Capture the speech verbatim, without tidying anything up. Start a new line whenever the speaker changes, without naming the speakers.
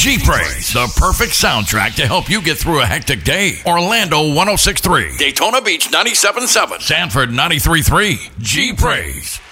G-Praise, the perfect soundtrack to help you get through a hectic day. Orlando one oh six point three, Daytona Beach ninety-seven point seven, Sanford ninety-three point three. G-Praise.